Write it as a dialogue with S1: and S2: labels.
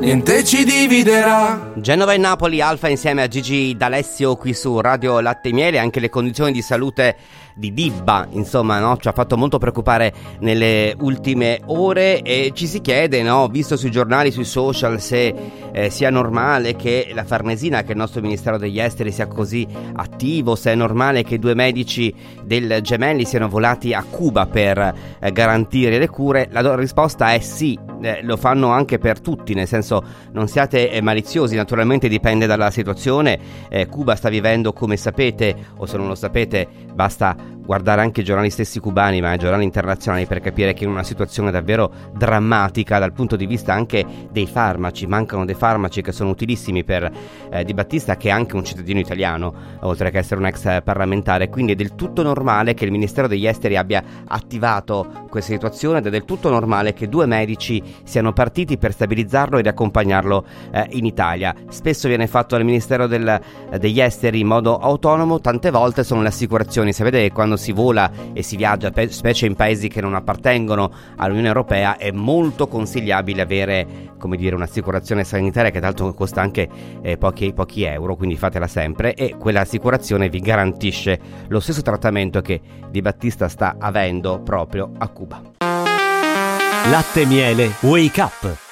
S1: niente ci dividerà.
S2: Genova e Napoli, Alfa insieme a Gigi D'Alessio qui su Radio Latte e Miele. Anche le condizioni di salute di Dibba, insomma, no? Ci ha fatto molto preoccupare nelle ultime ore e ci si chiede, no? Visto sui giornali, sui social, se sia normale che la Farnesina, che il nostro Ministero degli Esteri, sia così attivo, se è normale che 2 medici del Gemelli siano volati a Cuba per garantire le cure. La risposta è sì. Lo fanno anche per tutti, nel senso, non siate maliziosi, naturalmente dipende dalla situazione. Cuba sta vivendo, come sapete, o se non lo sapete basta guardare anche i giornali stessi cubani, ma i giornali internazionali, per capire che è una situazione davvero drammatica dal punto di vista anche dei farmaci. Mancano dei farmaci che sono utilissimi per Di Battista, che è anche un cittadino italiano, oltre che essere un ex parlamentare. Quindi è del tutto normale che il Ministero degli Esteri abbia attivato questa situazione ed è del tutto normale che 2 medici siano partiti per stabilizzarlo ed accompagnarlo in Italia. Spesso viene fatto dal Ministero degli Esteri in modo autonomo, tante volte sono le assicurazioni. Sapete che quando si vola e si viaggia, specie in paesi che non appartengono all'Unione Europea, è molto consigliabile avere, come dire, un'assicurazione sanitaria che tra l'altro costa anche pochi euro, quindi fatela sempre, e quell'assicurazione vi garantisce lo stesso trattamento che Di Battista sta avendo proprio a Cuba.
S3: Latte e Miele Wake Up.